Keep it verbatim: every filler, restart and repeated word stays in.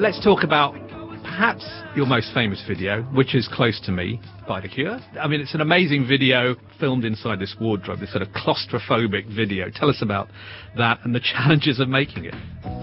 let's talk about perhaps your most famous video, which is Close to Me by The Cure. I mean, it's an amazing video filmed inside this wardrobe, this sort of claustrophobic video. Tell us about that and the challenges of making it.